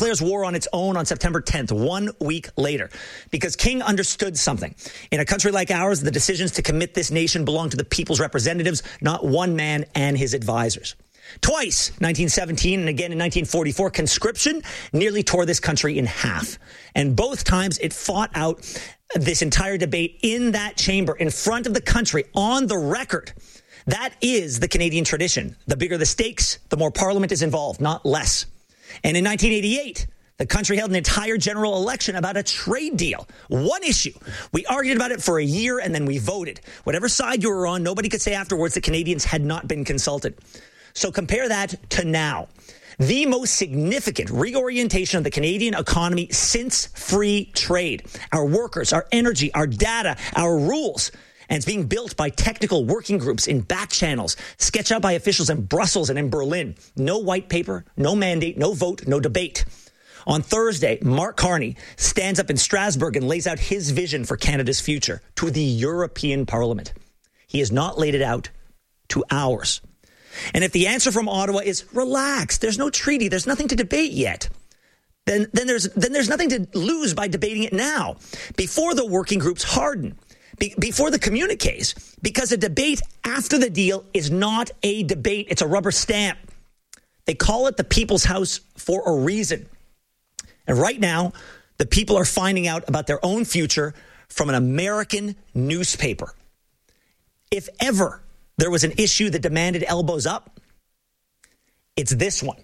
declares war on its own on September 10th, 1 week later, because King understood something. In a country like ours, the decisions to commit this nation belong to the people's representatives, not one man and his advisors. Twice, 1917 and again in 1944, conscription nearly tore this country in half. And both times it fought out this entire debate in that chamber, in front of the country, on the record. That is the Canadian tradition. The bigger the stakes, the more Parliament is involved, not less. And in 1988, the country held an entire general election about a trade deal. One issue. We argued about it for a year and then we voted. Whatever side you were on, nobody could say afterwards that Canadians had not been consulted. So compare that to now. The most significant reorientation of the Canadian economy since free trade. Our workers, our energy, our data, our rules. And it's being built by technical working groups in back channels, sketched out by officials in Brussels and in Berlin. No white paper, no mandate, no vote, no debate. On Thursday, Mark Carney stands up in Strasbourg and lays out his vision for Canada's future to the European Parliament. He has not laid it out to ours. And if the answer from Ottawa is relax, there's no treaty, there's nothing to debate yet, then there's nothing to lose by debating it now, before the working groups harden. Before the communiques, because a debate after the deal is not a debate. It's a rubber stamp. They call it the People's House for a reason. And right now, the people are finding out about their own future from an American newspaper. If ever there was an issue that demanded elbows up, it's this one.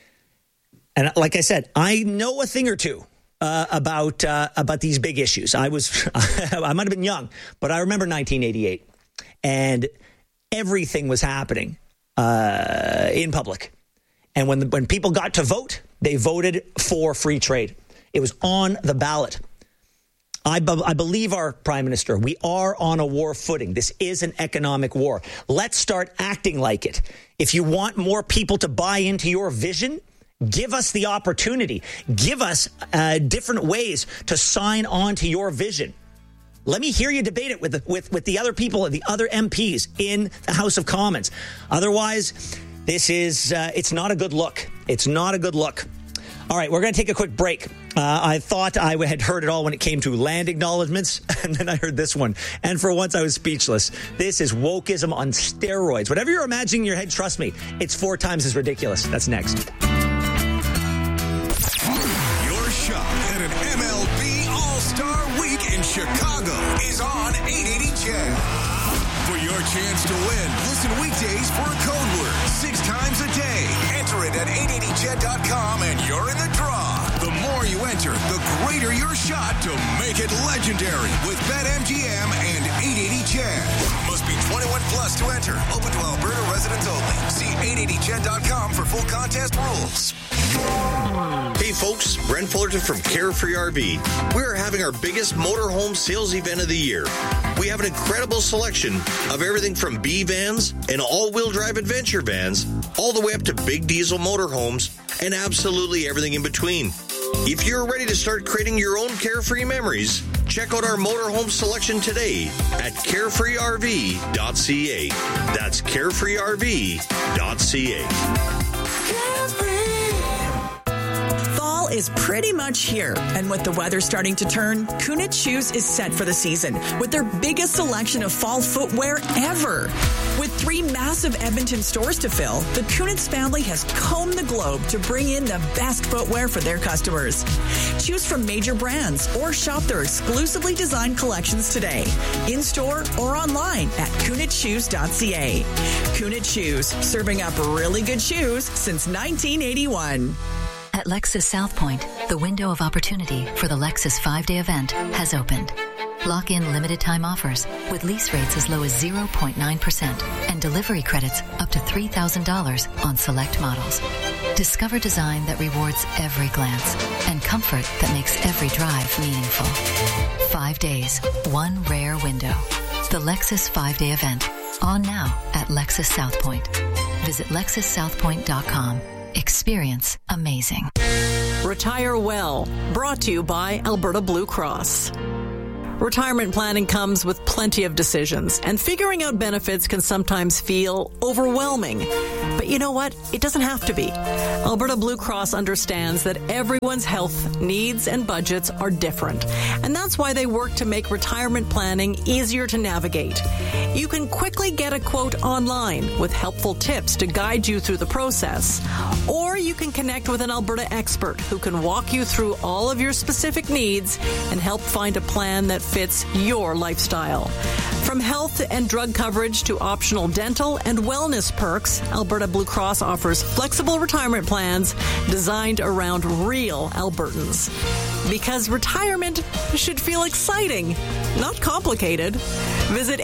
And like I said, I know a thing or two about these big issues. I might have been young, but I remember 1988, and everything was happening in public. And when people got to vote, they voted for free trade. It was on the ballot. I believe our Prime Minister, we are on a war footing. This is an economic war. Let's start acting like it. If you want more people to buy into your vision, give us the opportunity. Give us different ways to sign on to your vision. Let me hear you debate it with the other people, the other MPs in the House of Commons. Otherwise, this is it's not a good look. It's not a good look. All right, we're going to take a quick break. I thought I had heard it all when it came to land acknowledgements, and then I heard this one. And for once, I was speechless. This is wokeism on steroids. Whatever you're imagining in your head, trust me, it's 4 times as ridiculous. That's next. At an MLB All-Star Week in Chicago is on 880 CHED. For your chance to win, listen weekdays for a code word 6 times a day. Enter it at 880ched.com and you're in the draw. The more you enter, the greater your shot to make it legendary with BetMGM and 880 CHED. Must be 21 plus to enter. Open to Alberta residents only. See 880ched.com for full contest rules. Hey folks, Brent Fullerton from Carefree RV. We are having our biggest motorhome sales event of the year. We have an incredible selection of everything from B vans and all-wheel drive adventure vans, all the way up to big diesel motorhomes, and absolutely everything in between. If you're ready to start creating your own carefree memories, check out our motorhome selection today at carefreerv.ca. That's carefreerv.ca. Fall is pretty much here, and with the weather starting to turn, Kunitz Shoes is set for the season with their biggest selection of fall footwear ever. With 3 massive Edmonton stores to fill, the Kunitz family has combed the globe to bring in the best footwear for their customers. Choose from major brands or shop their exclusively designed collections today, in-store or online at kunitzshoes.ca. Kunitz Shoes, serving up really good shoes since 1981. At Lexus South Point, the window of opportunity for the Lexus 5-day event has opened. Lock in limited time offers with lease rates as low as 0.9% and delivery credits up to $3,000 on select models. Discover design that rewards every glance and comfort that makes every drive meaningful. 5 days, one rare window. The Lexus 5-day event. On now at Lexus South Point. Visit LexusSouthPoint.com. Experience amazing. Retire Well, brought to you by Alberta Blue Cross. Retirement planning comes with plenty of decisions, and figuring out benefits can sometimes feel overwhelming. But you know what? It doesn't have to be. Alberta Blue Cross understands that everyone's health needs and budgets are different, and that's why they work to make retirement planning easier to navigate. You can quickly get a quote online with helpful tips to guide you through the process, or you can connect with an Alberta expert who can walk you through all of your specific needs and help find a plan that fits your lifestyle. From health and drug coverage to optional dental and wellness perks, Alberta Blue Cross offers flexible retirement plans designed around real Albertans. Because retirement should feel exciting, not complicated. Visit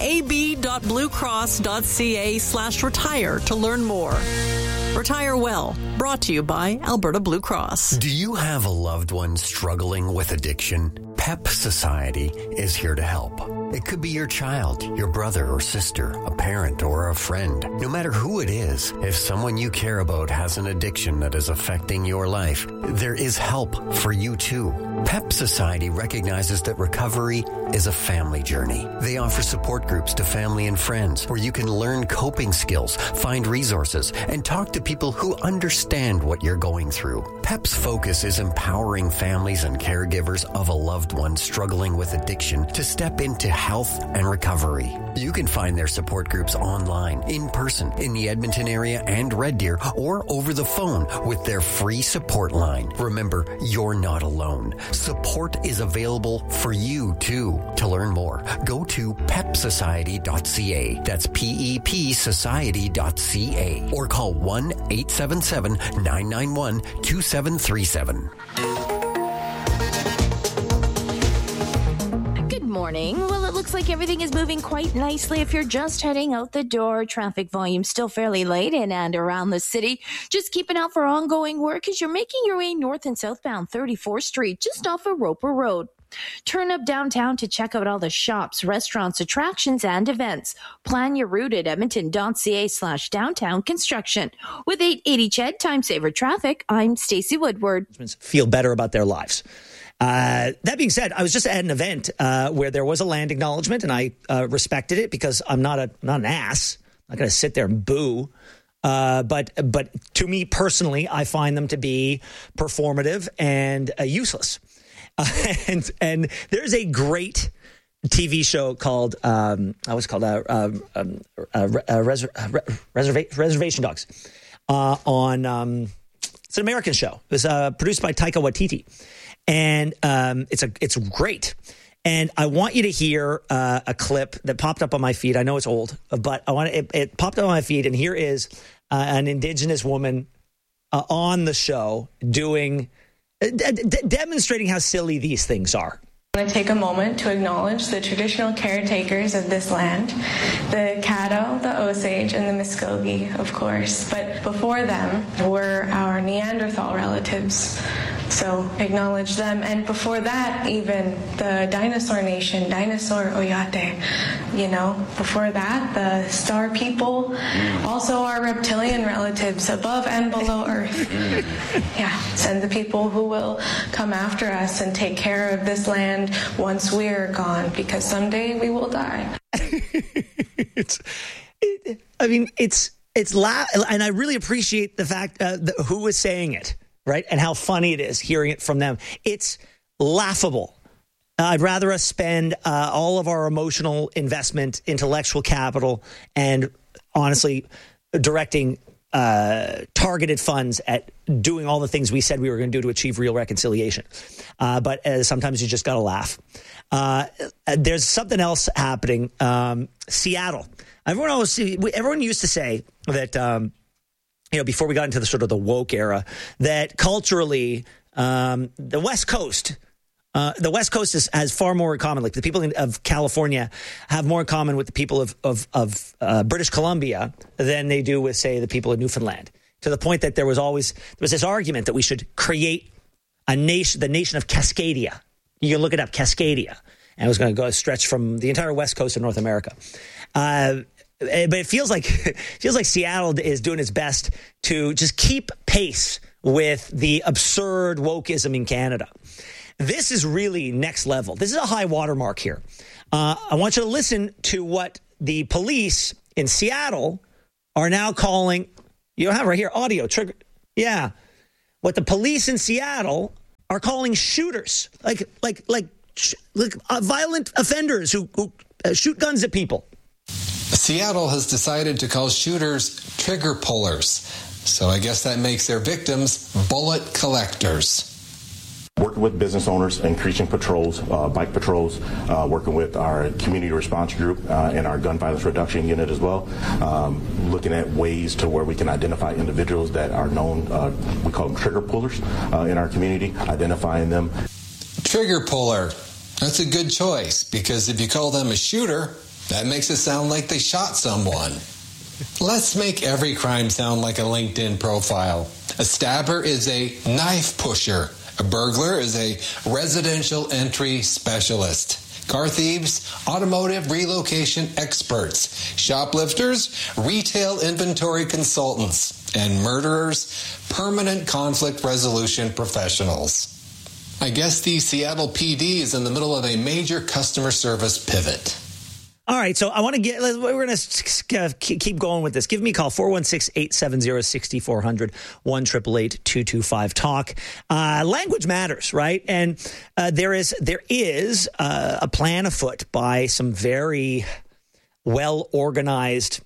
ab.bluecross.ca/retire to learn more. Retire Well, brought to you by Alberta Blue Cross. Do you have a loved one struggling with addiction? PEP Society is here to help. It could be your child, your brother or sister, a parent or a friend. No matter who it is, if someone you care about has an addiction that is affecting your life, there is help for you too. PEP Society recognizes that recovery is a family journey. They offer support groups to family and friends where you can learn coping skills, find resources, and talk to people who understand what you're going through. PEP's focus is empowering families and caregivers of a loved one struggling with addiction to step into health and recovery. You can find their support groups online, in person, in the Edmonton area and Red Deer, or over the phone with their free support line. Remember, you're not alone. Support is available for you too. To learn more, go to pepsociety.ca. That's PEP society.ca. Or call 1-877-991-2737. Morning. Well, it looks like everything is moving quite nicely. If you're just heading out the door, traffic volume still fairly light in and around the city. Just keep an eye out for ongoing work as you're making your way north and southbound 34th Street, just off of Roper Road. Turn up downtown to check out all the shops, restaurants, attractions, and events. Plan your route at edmonton.ca/downtown construction. With 880 CHED Time Saver Traffic, I'm Stacey Woodward. Feel better about their lives. That being said, I was just at an event where there was a land acknowledgement, and I respected it because I'm not an ass. I'm not going to sit there and boo. But to me personally, I find them to be performative and useless. And there's a great TV show called Reservation Dogs on it's an American show. It was produced by Taika Waititi. And it's great. And I want you to hear a clip that popped up on my feed. I know it's old, but it popped up on my feed. And here is an Indigenous woman on the show demonstrating how silly these things are. I want to take a moment to acknowledge the traditional caretakers of this land, the Caddo, the Osage, and the Muskogee, of course. But before them were our Neanderthal relatives. So acknowledge them. And before that, even the dinosaur nation, Dinosaur Oyate. Before that, the Star people, also our reptilian relatives above and below Earth. And the people who will come after us and take care of this land once we're gone, because someday we will die. And I really appreciate the fact who was saying it. Right? And how funny it is hearing it from them. It's laughable. I'd rather us spend all of our emotional investment, intellectual capital, and honestly directing targeted funds at doing all the things we said we were going to do to achieve real reconciliation. But sometimes you just got to laugh. There's something else happening. Seattle. Everyone used to say that before we got into the sort of the woke era, that culturally, the West Coast has far more in common. Like the people of California have more in common with the people of British Columbia than they do with, say, the people of Newfoundland. To the point that there was this argument that we should create the nation of Cascadia. You can look it up, Cascadia, and it was going to go stretch from the entire West Coast of North America. But it feels like Seattle is doing its best to just keep pace with the absurd wokeism in Canada. This is really next level. This is a high watermark here. I want you to listen to what the police in Seattle are now calling, you have right here, audio, trigger. Yeah. What the police in Seattle are calling shooters, like violent offenders who shoot guns at people. Seattle has decided to call shooters trigger pullers. So I guess that makes their victims bullet collectors. Working with business owners, increasing patrols, bike patrols, working with our community response group and our gun violence reduction unit as well, looking at ways to where we can identify individuals that are known, we call them trigger pullers in our community, identifying them. Trigger puller, that's a good choice, because if you call them a shooter, that makes it sound like they shot someone. Let's make every crime sound like a LinkedIn profile. A stabber is a knife pusher. A burglar is a residential entry specialist. Car thieves, automotive relocation experts. Shoplifters, retail inventory consultants. And murderers, permanent conflict resolution professionals. I guess the Seattle PD is in the middle of a major customer service pivot. All right, so I want to we're going to keep going with this. Give me a call, 416-870-6400, 1-888-225-TALK. Language matters, right? And there is a plan afoot by some very well-organized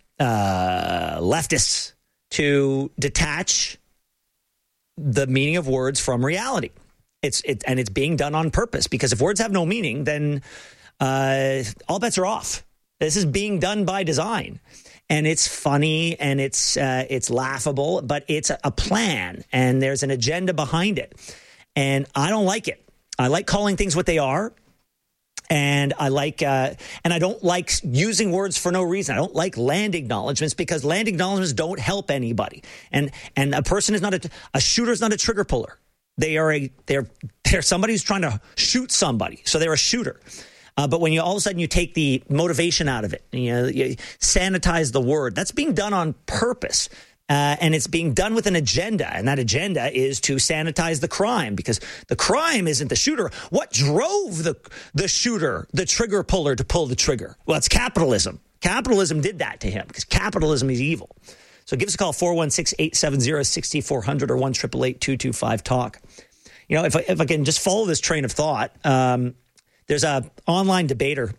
leftists to detach the meaning of words from reality. And it's being done on purpose, because if words have no meaning, then all bets are off. This is being done by design, and it's funny and it's laughable, but it's a plan and there's an agenda behind it. And I don't like it. I like calling things what they are. And I don't like using words for no reason. I don't like land acknowledgments, because land acknowledgments don't help anybody. And a person is not a shooter is not a trigger puller. They're somebody who's trying to shoot somebody. So they're a shooter. But when all of a sudden you take the motivation out of it, you sanitize the word, that's being done on purpose. And it's being done with an agenda. And that agenda is to sanitize the crime, because the crime isn't the shooter. What drove the shooter, the trigger puller, to pull the trigger? Well, it's capitalism. Capitalism did that to him, because capitalism is evil. So give us a call, 416-870-6400 or 1-888-225-TALK. If I can just follow this train of thought, there's a online debater.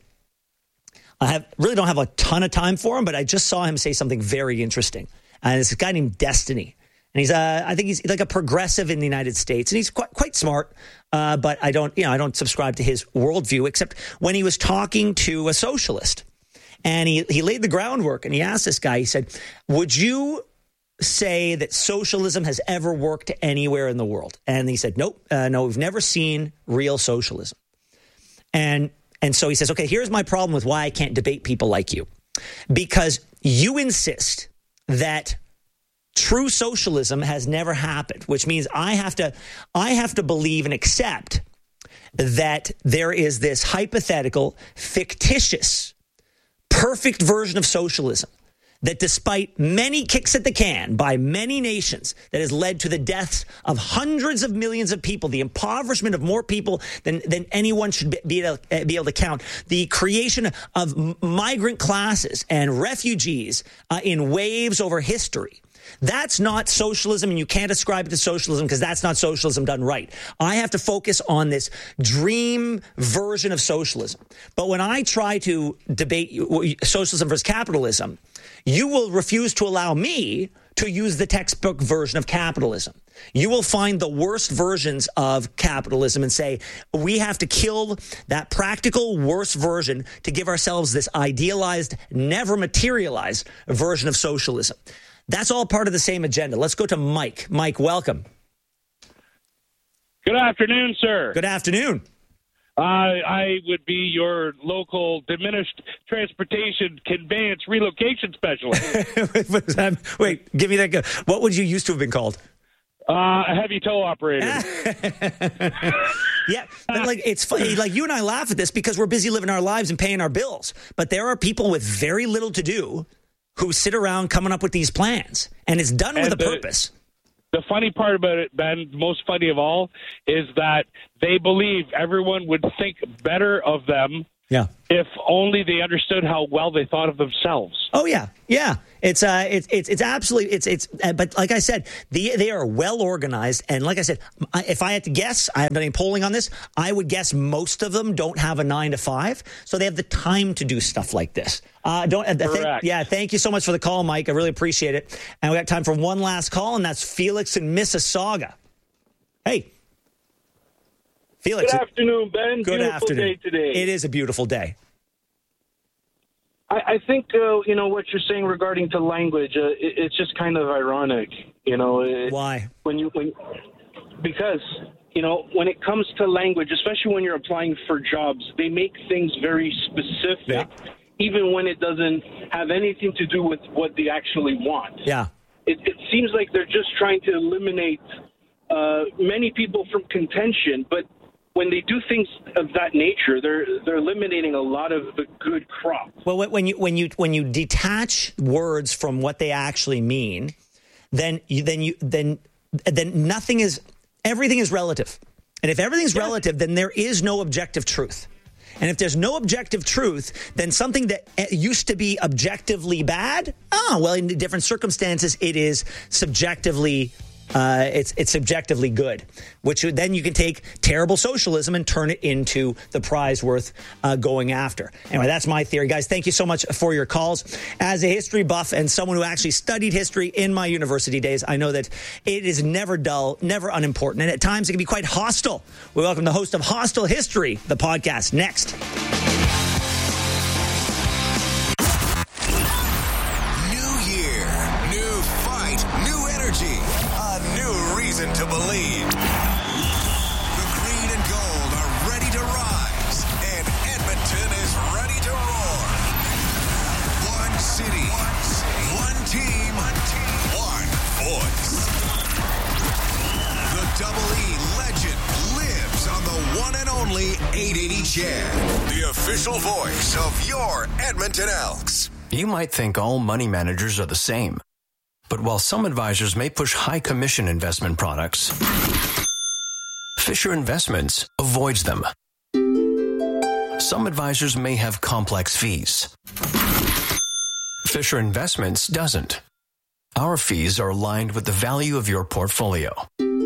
I really don't have a ton of time for him, but I just saw him say something very interesting. And it's a guy named Destiny. And I think he's like a progressive in the United States. And he's quite smart, but I don't subscribe to his worldview, except when he was talking to a socialist. And he laid the groundwork, and he asked this guy, he said, would you say that socialism has ever worked anywhere in the world? And he said, nope, no, we've never seen real socialism. And so he says, okay, here's my problem with why I can't debate people like you. Because you insist that true socialism has never happened, which means I have to believe and accept that there is this hypothetical, fictitious, perfect version of socialism that, despite many kicks at the can by many nations, that has led to the deaths of hundreds of millions of people, the impoverishment of more people than anyone should be able to count, the creation of migrant classes and refugees in waves over history. That's not socialism, and you can't ascribe it to socialism, because that's not socialism done right. I have to focus on this dream version of socialism. But when I try to debate socialism versus capitalism, you will refuse to allow me to use the textbook version of capitalism. You will find the worst versions of capitalism and say, we have to kill that practical worst version to give ourselves this idealized, never materialized version of socialism. That's all part of the same agenda. Let's go to Mike. Mike, welcome. Good afternoon, sir. Good afternoon. I would be your local diminished transportation conveyance relocation specialist. Wait, give me that. What would you used to have been called? A heavy tow operator. Yeah, but it's funny. You and I laugh at this because we're busy living our lives and paying our bills. But there are people with very little to do who sit around coming up with these plans, and it's done with a purpose. the funny part about it, Ben, most funny of all, is that they believe everyone would think better of them if only they understood how well they thought of themselves. Oh, yeah. Yeah. It's absolutely, but like I said, they are well organized. And like I said, if I had to guess, I haven't done any polling on this, I would guess most of them don't have a 9 to 5. So they have the time to do stuff like this. Correct. Thank you so much for the call, Mike. I really appreciate it. And we got time for one last call, and that's Felix in Mississauga. Hey. Felix. Good afternoon, Ben. Good afternoon. Day today. It is a beautiful day. I think, what you're saying regarding to language, it's just kind of ironic, Why? Because, when it comes to language, especially when you're applying for jobs, they make things very specific, even when it doesn't have anything to do with what they actually want. Yeah. It seems like they're just trying to eliminate many people from contention, but when they do things of that nature, they're eliminating a lot of the good crop. Well, when you detach words from what they actually mean, then everything is relative. And if everything's relative, then there is no objective truth. And if there's no objective truth, then something that used to be objectively bad, in different circumstances, it is subjectively it's subjectively good, which then you can take terrible socialism and turn it into the prize worth going after. Anyway, that's my theory. Guys, thank you so much for your calls. As a history buff and someone who actually studied history in my university days, I know that it is never dull, never unimportant, and at times it can be quite hostile. We welcome the host of Hostile History, the podcast, next. To believe. The green and gold are ready to rise, and Edmonton is ready to roar. One city, one team, one voice. The Double E legend lives on the one and only 880 CHED, the official voice of your Edmonton Elks. You might think all money managers are the same. But while some advisors may push high commission investment products, Fisher Investments avoids them. Some advisors may have complex fees. Fisher Investments doesn't. Our fees are aligned with the value of your portfolio.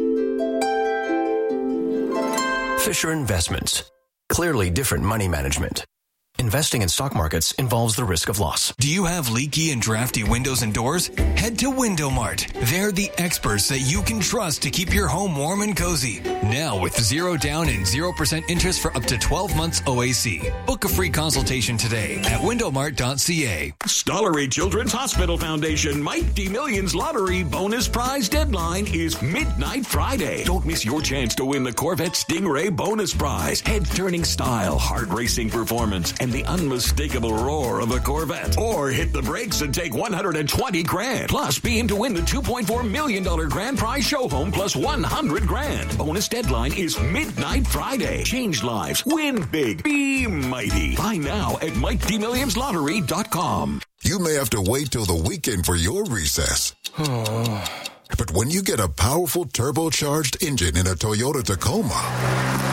Fisher Investments. Clearly different money management. Investing in stock markets involves the risk of loss. Do you have leaky and drafty windows and doors? Head to Window Mart. They're the experts that you can trust to keep your home warm and cozy. Now with 0 down and 0% interest for up to 12 months OAC. Book a free consultation today at windowmart.ca. Stollery Children's Hospital Foundation Mike D. Millions Lottery bonus prize deadline is midnight Friday. Don't miss your chance to win the Corvette Stingray bonus prize. Head-turning style, heart-racing performance, and the unmistakable roar of a Corvette. Or hit the brakes and take $120,000. Plus, be in to win the $2.4 million grand prize show home plus $100,000. Bonus deadline is midnight Friday. Change lives. Win big. Be mighty. Buy now at MikeDMillionsLottery.com. You may have to wait till the weekend for your recess. But when you get a powerful turbocharged engine in a Toyota Tacoma,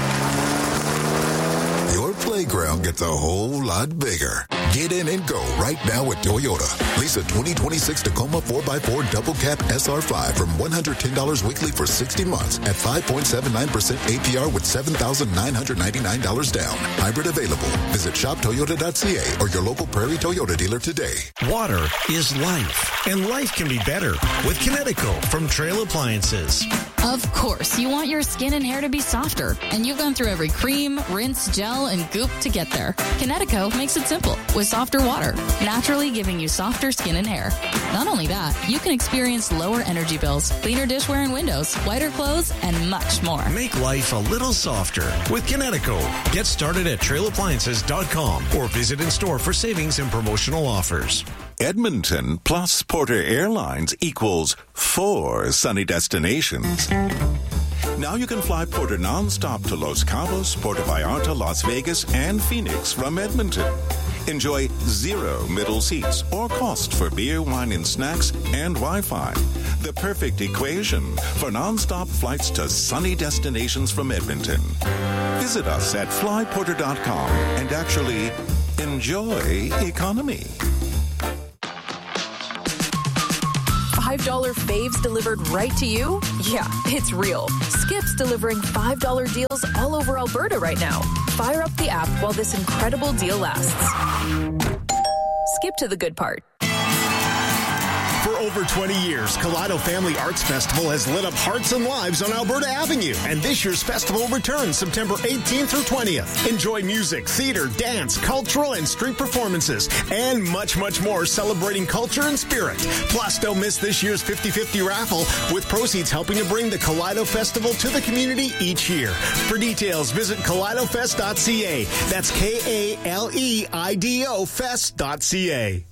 your playground gets a whole lot bigger. Get in and go right now at Toyota. Lease a 2026 Tacoma 4x4 double cab SR5 from $110 weekly for 60 months at 5.79% APR with $7,999 down. Hybrid available. Visit shoptoyota.ca or your local Prairie Toyota dealer today. Water is life, and life can be better with Kinetico from Trail Appliances. Of course, you want your skin and hair to be softer, and you've gone through every cream, rinse, gel, and goop to get there. Kinetico makes it simple with softer water, naturally giving you softer skin and hair. Not only that, you can experience lower energy bills, cleaner dishware and windows, whiter clothes, and much more. Make life a little softer with Kinetico. Get started at trailappliances.com or visit in store for savings and promotional offers. Edmonton plus Porter Airlines equals 4 sunny destinations. Now you can fly Porter nonstop to Los Cabos, Puerto Vallarta, Las Vegas, and Phoenix from Edmonton. Enjoy 0 middle seats or cost for beer, wine, and snacks and Wi-Fi. The perfect equation for non-stop flights to sunny destinations from Edmonton. Visit us at flyporter.com and actually enjoy economy. $5 faves delivered right to you? Yeah, it's real. Skip's delivering $5 deals all over Alberta right now. Fire up the app while this incredible deal lasts. Skip to the good part. For over 20 years, Kaleido Family Arts Festival has lit up hearts and lives on Alberta Avenue. And this year's festival returns September 18th through 20th. Enjoy music, theater, dance, cultural and street performances, and much, much more celebrating culture and spirit. Plus, don't miss this year's 50-50 raffle, with proceeds helping to bring the Kaleido Festival to the community each year. For details, visit kaleidofest.ca. That's KALEIDO fest.ca.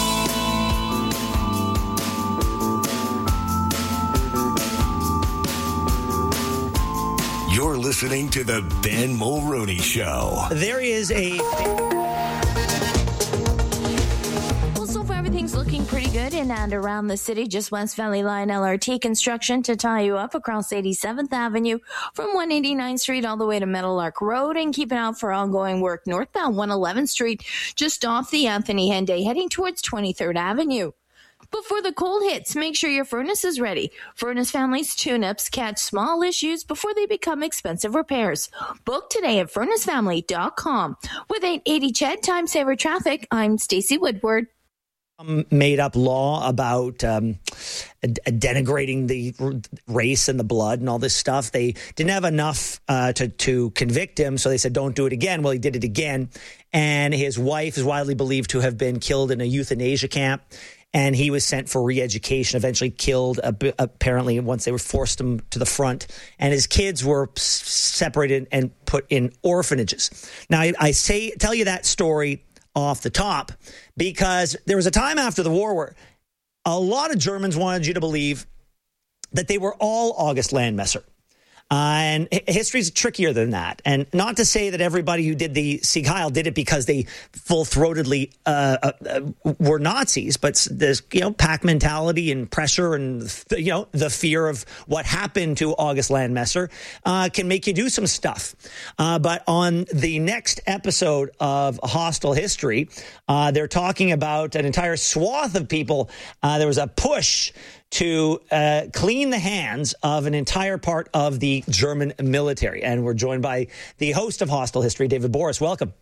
You're listening to the Ben Mulroney Show. There is Well, so far everything's looking pretty good in and around the city. Just West Valley Line LRT construction to tie you up across 87th Avenue from 189th Street all the way to Meadowlark Road, and keep an eye out for ongoing work northbound 111th Street just off the Anthony Henday heading towards 23rd Avenue. Before the cold hits, make sure your furnace is ready. Furnace Family's tune-ups catch small issues before they become expensive repairs. Book today at furnacefamily.com. With 880 CHED Time Saver Traffic, I'm Stacey Woodward. Made up law about denigrating the race and the blood and all this stuff. They didn't have enough to convict him, so they said don't do it again. Well, he did it again, and his wife is widely believed to have been killed in a euthanasia camp. And he was sent for re-education, eventually killed, apparently, once they were forced him to the front. And his kids were separated and put in orphanages. Now, I tell you that story off the top because there was a time after the war where a lot of Germans wanted you to believe that they were all August Landmesser. And history's trickier than that. And not to say that everybody who did the Sieg Heil did it because they full-throatedly were Nazis, but there's, pack mentality and pressure and, the fear of what happened to August Landmesser can make you do some stuff. But on the next episode of Hostile History, they're talking about an entire swath of people. There was a push to clean the hands of an entire part of the German military. And we're joined by the host of Hostile History, David Boris. Welcome.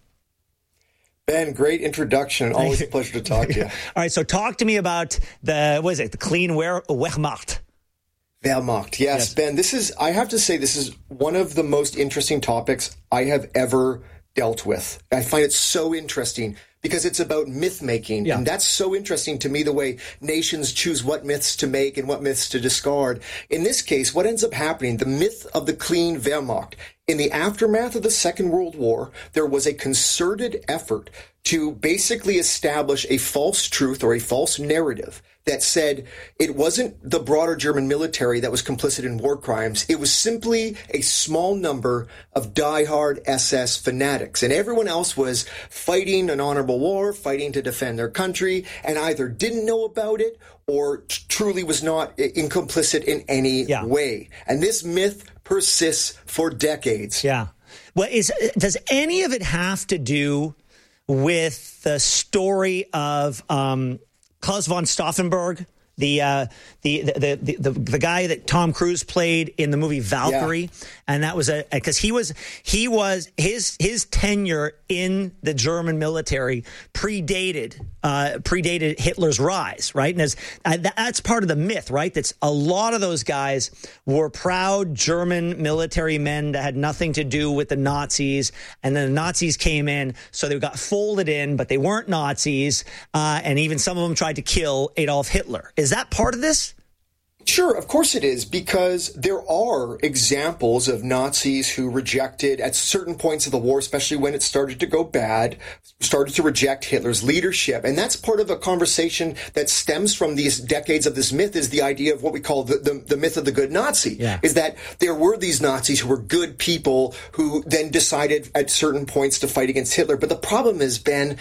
Ben, great introduction. Always a pleasure to talk to you. All right, so talk to me about the clean Wehrmacht. Wehrmacht, yes. Ben, I have to say, this is one of the most interesting topics I have ever dealt with. I find it so interesting because it's about myth making. Yeah. And that's so interesting to me, the way nations choose what myths to make and what myths to discard. In this case, what ends up happening, the myth of the clean Wehrmacht. In the aftermath of the Second World War, there was a concerted effort to basically establish a false truth or a false narrative that said it wasn't the broader German military that was complicit in war crimes. It was simply a small number of diehard SS fanatics. And everyone else was fighting an honorable war, fighting to defend their country, and either didn't know about it or truly was not complicit in any way. And this myth persists for decades. Yeah. Well, does any of it have to do with the story of Klaus von Stauffenberg, the guy that Tom Cruise played in the movie Valkyrie, and that was because his tenure in the German military predated Hitler's rise, right? And that's part of the myth, right? That's a lot of those guys were proud German military men that had nothing to do with the Nazis, and then the Nazis came in, so they got folded in, but they weren't Nazis, and even some of them tried to kill Adolf Hitler. Is that part of this? Sure, of course it is, because there are examples of Nazis who rejected, at certain points of the war, especially when it started to go bad, started to reject Hitler's leadership. And that's part of a conversation that stems from these decades of this myth, is the idea of what we call the myth of the good Nazi, is that there were these Nazis who were good people who then decided at certain points to fight against Hitler. But the problem is, Ben,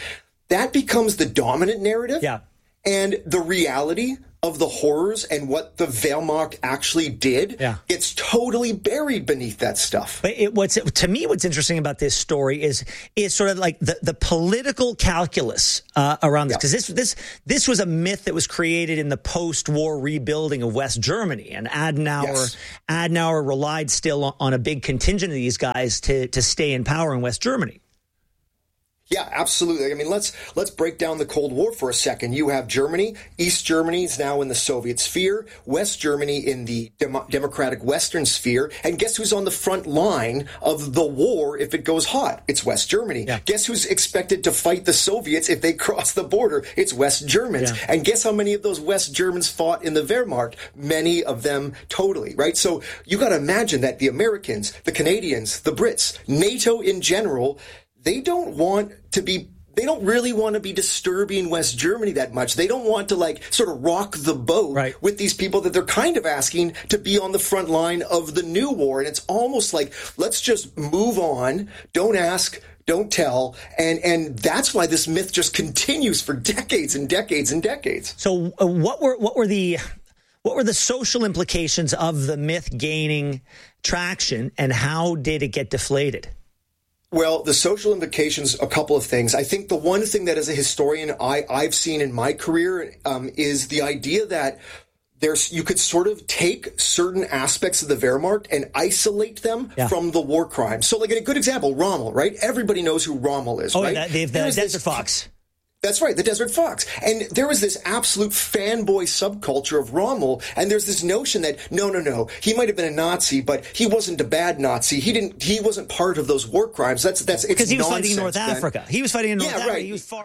that becomes the dominant narrative. Yeah. And the reality of the horrors and what the Wehrmacht actually did gets totally buried beneath that stuff. But to me, what's interesting about this story is sort of like the political calculus around this, because this was a myth that was created in the post-war rebuilding of West Germany, and Adenauer relied still on a big contingent of these guys to stay in power in West Germany. Yeah, absolutely. I mean, let's break down the Cold War for a second. You have Germany. East Germany is now in the Soviet sphere. West Germany in the democratic Western sphere. And guess who's on the front line of the war if it goes hot? It's West Germany. Yeah. Guess who's expected to fight the Soviets if they cross the border? It's West Germans. Yeah. And guess how many of those West Germans fought in the Wehrmacht? Many of them totally, right? So you got to imagine that the Americans, the Canadians, the Brits, NATO in general, they don't really want to be disturbing West Germany that much. They don't want to sort of rock the boat with these people that they're kind of asking to be on the front line of the new war. And it's almost like, let's just move on. Don't ask, don't tell. And that's why this myth just continues for decades and decades and decades. So what were the social implications of the myth gaining traction, and how did it get deflated? Well, the social implications, a couple of things. I think the one thing that as a historian I've seen in my career is the idea that you could sort of take certain aspects of the Wehrmacht and isolate them from the war crimes. So like a good example, Rommel, right? Everybody knows who Rommel is, right? The Desert Fox. That's right, the Desert Fox. And there was this absolute fanboy subculture of Rommel, and there's this notion that, no, he might have been a Nazi, but he wasn't a bad Nazi. He wasn't part of those war crimes. That's because he was fighting in North Africa. He was fighting in North Africa. Right. He was far.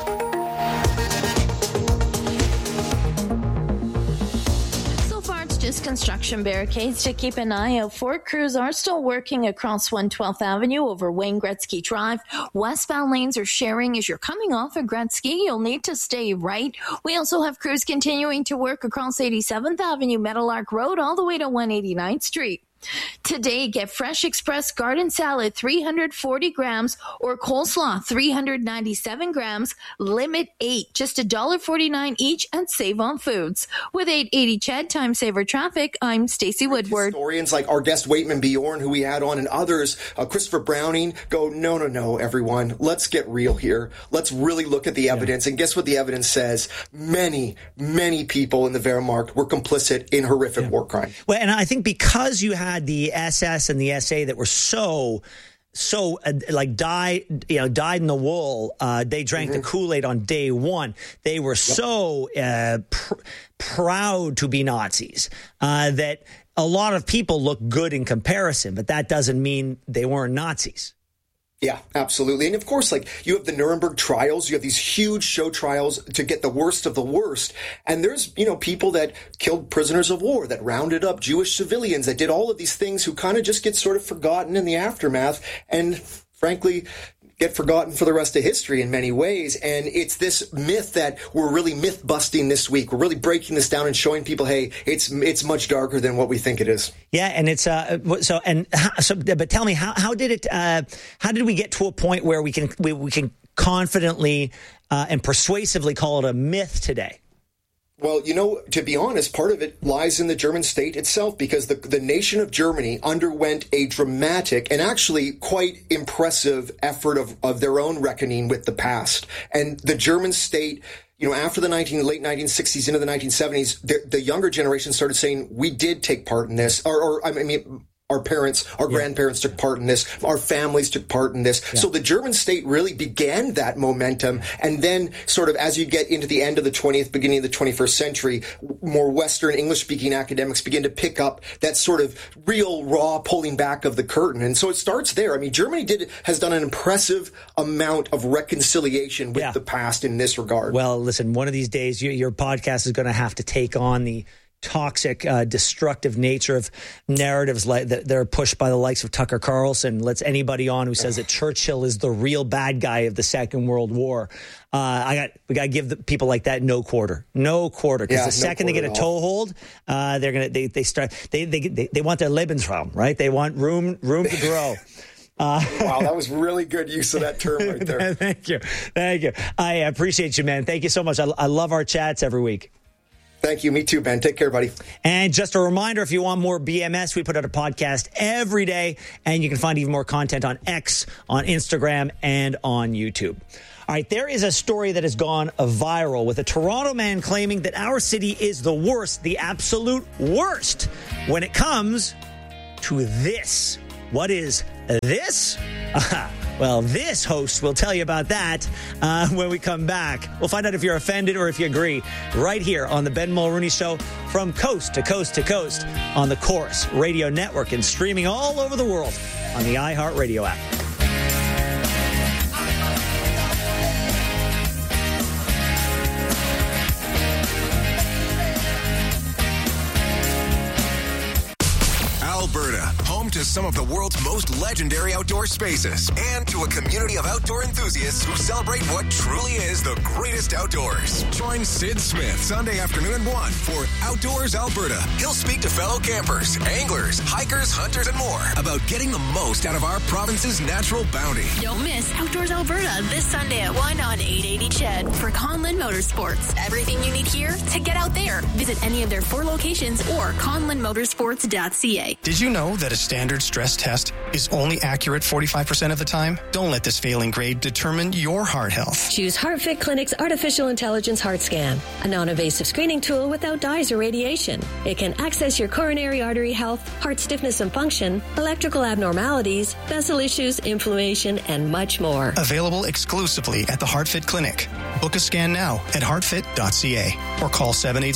Just construction barricades to keep an eye out for. Crews are still working across 112th Avenue over Wayne Gretzky Drive. Westbound lanes are sharing as you're coming off of Gretzky. You'll need to stay right. We also have crews continuing to work across 87th Avenue, Meadowlark Road, all the way to 189th Street. Today, get Fresh Express garden salad 340 grams or coleslaw 397 grams, limit 8, just $1.49 each, and save on foods. With 880 CHED Time Saver Traffic, I'm Stacey Woodward. Historians like our guest Waitman Bjorn, who we had on, and others, Christopher Browning, go, no, everyone, let's get real here. Let's really look at the evidence. And guess what the evidence says? Many, many people in the Wehrmacht were complicit in horrific war crime. Well, and I think because you had the SS and the SA that were so dyed in the wool. They drank the Kool-Aid on day one. They were so proud to be Nazis that a lot of people look good in comparison, but that doesn't mean they weren't Nazis. Yeah, absolutely. And of course, you have the Nuremberg trials, you have these huge show trials to get the worst of the worst. And there's, people that killed prisoners of war, that rounded up Jewish civilians, that did all of these things who kind of just get sort of forgotten in the aftermath and frankly get forgotten for the rest of history in many ways. And it's this myth that we're really myth busting this week. We're really breaking this down and showing people, hey, it's much darker than what we think it is. Yeah, and it's but tell me, how did we get to a point where we can confidently and persuasively call it a myth today? Well, to be honest, part of it lies in the German state itself, because the nation of Germany underwent a dramatic and actually quite impressive effort of their own reckoning with the past. And the German state, after the late 1960s into the 1970s, the younger generation started saying, we did take part in this, our parents, our grandparents took part in this. Our families took part in this. Yeah. So the German state really began that momentum. And then sort of as you get into the end of the 20th, beginning of the 21st century, more Western English-speaking academics begin to pick up that sort of real raw pulling back of the curtain. And so it starts there. I mean, Germany has done an impressive amount of reconciliation with the past in this regard. Well, listen, one of these days, your podcast is going to have to take on the toxic, destructive nature of narratives that are pushed by the likes of Tucker Carlson. Lets anybody on who says that Churchill is the real bad guy of the Second World War. We got to give the people like that no quarter, because the second they get a toehold, they want their Lebensraum, right? They want room to grow. Wow, that was really good use of that term right there. Thank you. I appreciate you, man. Thank you so much. I love our chats every week. Thank you. Me too, Ben. Take care, buddy. And just a reminder, if you want more BMS, we put out a podcast every day, and you can find even more content on X, on Instagram, and on YouTube. All right, there is a story that has gone viral with a Toronto man claiming that our city is the worst, the absolute worst, when it comes to this. What is this? Well, this host will tell you about that when we come back. We'll find out if you're offended or if you agree right here on the Ben Mulrooney Show from coast to coast to coast on the Chorus Radio Network and streaming all over the world on the iHeartRadio app. Alberta, home to some of the world's most legendary outdoor spaces and to a community of outdoor enthusiasts who celebrate what truly is the greatest outdoors. Join Sid Smith Sunday afternoon at 1 for Outdoors Alberta. He'll speak to fellow campers, anglers, hikers, hunters, and more about getting the most out of our province's natural bounty. Don't miss Outdoors Alberta this Sunday at 1 on 880 CHED for Conlin Motorsports. Everything you need here to get out there. Visit any of their 4 locations or conlinmotorsports.ca. Did you know that a standard stress test is only accurate 45% of the time? Don't let this failing grade determine your heart health. Choose HeartFit Clinic's Artificial Intelligence Heart Scan, a non-invasive screening tool without dyes or radiation. It can access your coronary artery health, heart stiffness and function, electrical abnormalities, vessel issues, inflammation, and much more. Available exclusively at the HeartFit Clinic. Book a scan now at heartfit.ca or call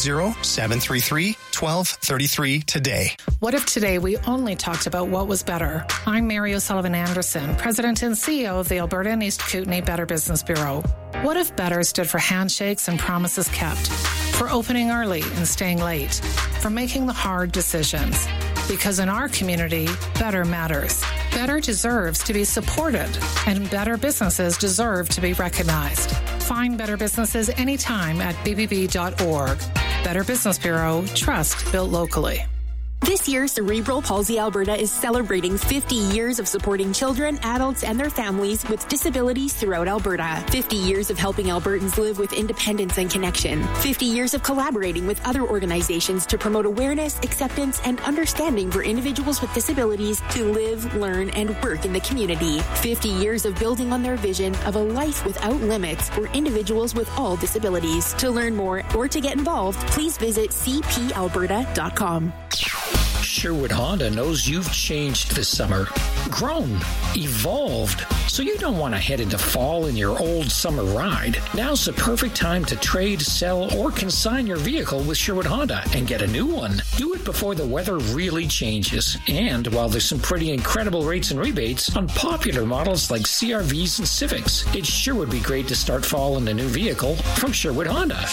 780-733-1233 today. What if today we only talked about what was better? I'm Mary O'Sullivan Anderson, President and CEO of the Alberta and East Kootenay Better Business Bureau. What if better stood for handshakes and promises kept, for opening early and staying late, for making the hard decisions? Because in our community, better matters. Better deserves to be supported, and better businesses deserve to be recognized. Find better businesses anytime at bbb.org. Better Business Bureau, trust built locally. This year, Cerebral Palsy Alberta is celebrating 50 years of supporting children, adults, and their families with disabilities throughout Alberta. 50 years of helping Albertans live with independence and connection. 50 years of collaborating with other organizations to promote awareness, acceptance, and understanding for individuals with disabilities to live, learn, and work in the community. 50 years of building on their vision of a life without limits for individuals with all disabilities. To learn more or to get involved, please visit cpalberta.com. Sherwood Honda knows you've changed this summer, grown, evolved, so you don't want to head into fall in your old summer ride. Now's the perfect time to trade, sell, or consign your vehicle with Sherwood Honda and get a new one. Do it before the weather really changes, and while there's some pretty incredible rates and rebates on popular models like CR-Vs and Civics, it sure would be great to start fall in a new vehicle from Sherwood Honda.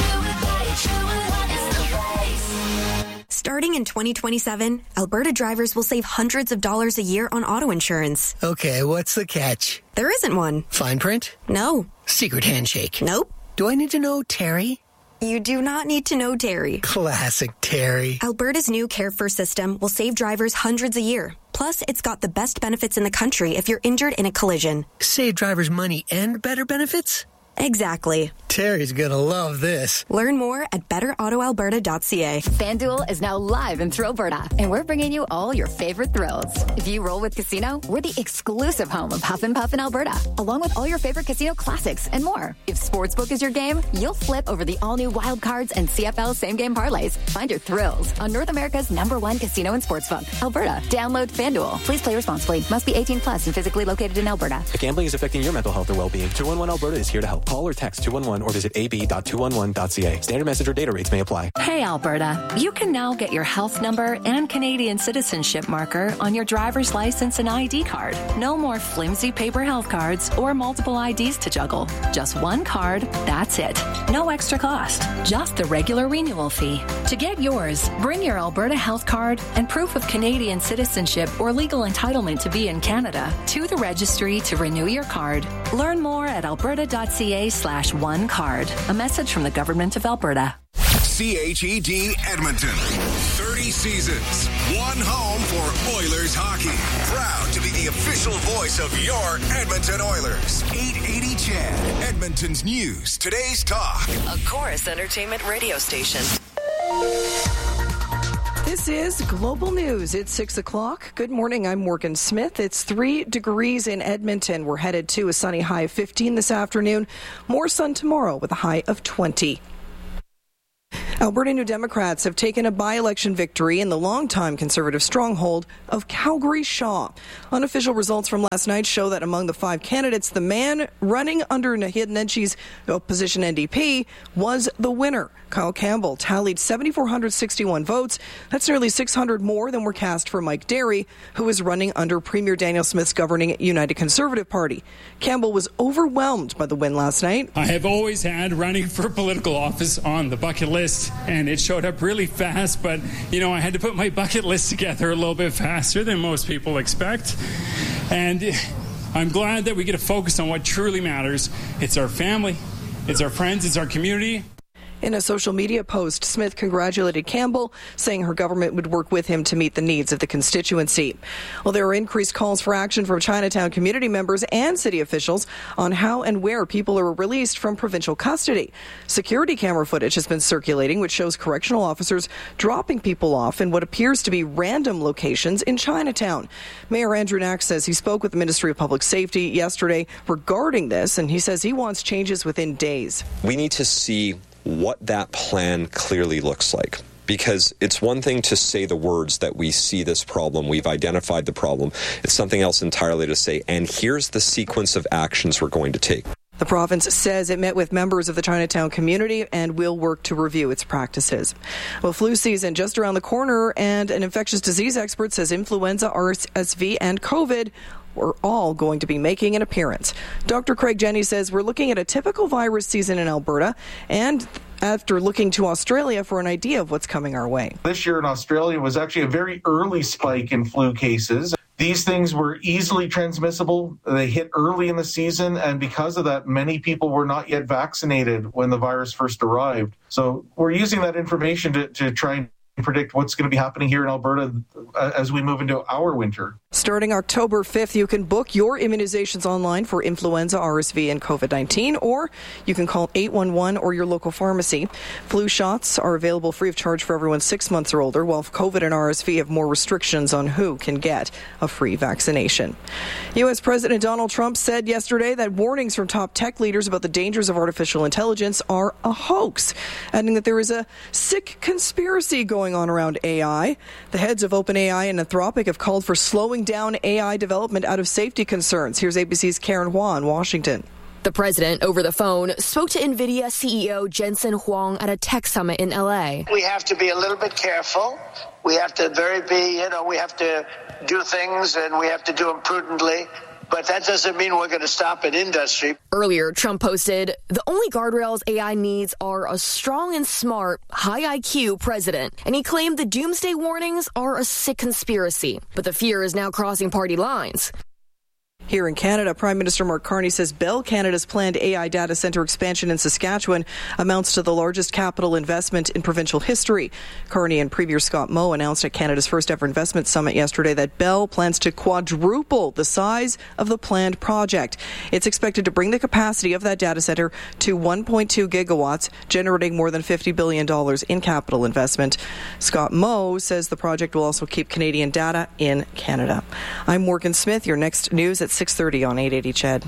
Starting in 2027, Alberta drivers will save hundreds of dollars a year on auto insurance. Okay, what's the catch? There isn't one. Fine print? No. Secret handshake? Nope. Do I need to know Terry? You do not need to know Terry. Classic Terry. Alberta's new Care First system will save drivers hundreds a year. Plus, it's got the best benefits in the country if you're injured in a collision. Save drivers money and better benefits? Exactly. Terry's gonna love this. Learn more at betterautoalberta.ca. FanDuel is now live in Thrillberta, and we're bringing you all your favorite thrills. If you roll with Casino, we're the exclusive home of Huff and Puff in Alberta, along with all your favorite casino classics and more. If Sportsbook is your game, you'll flip over the all-new Wild Cards and CFL same-game parlays. Find your thrills on North America's #1 casino and sportsbook, Alberta. Download FanDuel. Please play responsibly. Must be 18 plus and physically located in Alberta. If gambling is affecting your mental health or well-being, 211 Alberta is here to help. Call or text 211 or visit ab.211.ca. Standard message or data rates may apply. Hey, Alberta. You can now get your health number and Canadian citizenship marker on your driver's license and ID card. No more flimsy paper health cards or multiple IDs to juggle. Just one card, that's it. No extra cost, just the regular renewal fee. To get yours, bring your Alberta health card and proof of Canadian citizenship or legal entitlement to be in Canada to the registry to renew your card. Learn more at alberta.ca/onecard. A message from the Government of Alberta. CHED Edmonton. 30 seasons, one home for Oilers hockey. Proud to be the official voice of your Edmonton Oilers. 880 CHED, Edmonton's news, today's talk. A Chorus Entertainment radio station. This is Global News. It's 6 o'clock. Good morning. I'm Morgan Smith. It's 3 degrees in Edmonton. We're headed to a sunny high of 15 this afternoon. More sun tomorrow with a high of 20. Alberta New Democrats have taken a by-election victory in the longtime Conservative stronghold of Calgary Shaw. Unofficial results from last night show that among the 5 candidates, the man running under Naheed Nenshie's opposition NDP was the winner. Kyle Campbell tallied 7,461 votes. That's nearly 600 more than were cast for Mike Derry, who was running under Premier Daniel Smith's governing United Conservative Party. Campbell was overwhelmed by the win last night. I have always had running for political office on the bucket list, and it showed up really fast, but, I had to put my bucket list together a little bit faster than most people expect. And I'm glad that we get to focus on what truly matters. It's our family, it's our friends, it's our community. In a social media post, Smith congratulated Campbell, saying her government would work with him to meet the needs of the constituency. Well, there are increased calls for action from Chinatown community members and city officials on how and where people are released from provincial custody. Security camera footage has been circulating, which shows correctional officers dropping people off in what appears to be random locations in Chinatown. Mayor Andrew Knack says he spoke with the Ministry of Public Safety yesterday regarding this, and he says he wants changes within days. We need to see what that plan clearly looks like. Because it's one thing to say the words that we see this problem, we've identified the problem. It's something else entirely to say, and here's the sequence of actions we're going to take. The province says it met with members of the Chinatown community and will work to review its practices. Well, flu season just around the corner, and an infectious disease expert says influenza, RSV, and COVID are all going to be making an appearance. Dr. Craig Jenny says we're looking at a typical virus season in Alberta, and after looking to Australia for an idea of what's coming our way. This year in Australia was actually a very early spike in flu cases. These things were easily transmissible. They hit early in the season, and because of that, many people were not yet vaccinated when the virus first arrived. So we're using that information to try and predict what's going to be happening here in Alberta as we move into our winter. Starting October 5th, you can book your immunizations online for influenza, RSV, and COVID-19, or you can call 811 or your local pharmacy. Flu shots are available free of charge for everyone 6 months or older, while COVID and RSV have more restrictions on who can get a free vaccination. U.S. President Donald Trump said yesterday that warnings from top tech leaders about the dangers of artificial intelligence are a hoax, adding that there is a sick conspiracy going on around AI. The heads of OpenAI and Anthropic have called for slowing down AI development out of safety concerns. Here's ABC's Karen Hua in Washington. The president, over the phone, spoke to NVIDIA CEO Jensen Huang at a tech summit in L.A. We have to be a little bit careful. We have to we have to do things and we have to do them prudently. But that doesn't mean we're going to stop an industry. Earlier, Trump posted, the only guardrails AI needs are a strong and smart, high IQ president. And he claimed the doomsday warnings are a sick conspiracy. But the fear is now crossing party lines. Here in Canada, Prime Minister Mark Carney says Bell Canada's planned AI data centre expansion in Saskatchewan amounts to the largest capital investment in provincial history. Carney and Premier Scott Moe announced at Canada's first ever investment summit yesterday that Bell plans to quadruple the size of the planned project. It's expected to bring the capacity of that data centre to 1.2 gigawatts, generating more than $50 billion in capital investment. Scott Moe says the project will also keep Canadian data in Canada. I'm Morgan Smith. Your next news at 6:30 on 880 CHED.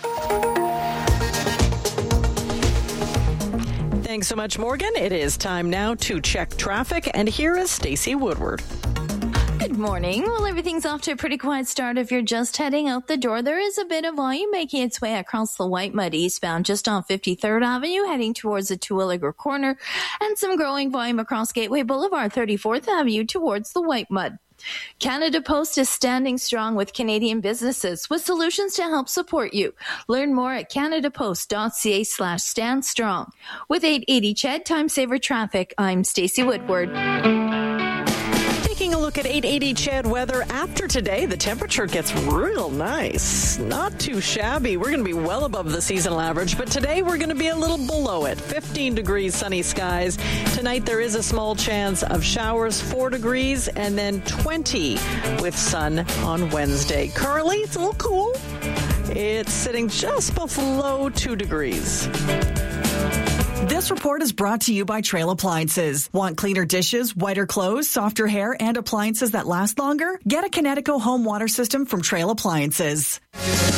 Thanks so much, Morgan. It is time now to check traffic, and here is Stacey Woodward. Good morning. Well, everything's off to a pretty quiet start. If you're just heading out the door, there is a bit of volume making its way across the White Mud eastbound just on 53rd Avenue, heading towards the Terwillegar corner, and some growing volume across Gateway Boulevard, 34th Avenue towards the White Mud. Canada Post is standing strong with Canadian businesses with solutions to help support you. Learn more at canadapost.ca/standstrong. With 880 CHED Time Saver Traffic, I'm Stacey Woodward. Taking a look look at 880 CHED weather after today. The temperature gets real nice. Not too shabby. We're going to be well above the seasonal average, but today we're going to be a little below it. 15 degrees, sunny skies. Tonight there is a small chance of showers, 4 degrees, and then 20 with sun on Wednesday. Currently, it's a little cool. It's sitting just below 2 degrees. This report is brought to you by Trail Appliances. Want cleaner dishes, whiter clothes, softer hair, and appliances that last longer? Get a Kinetico home water system from Trail Appliances.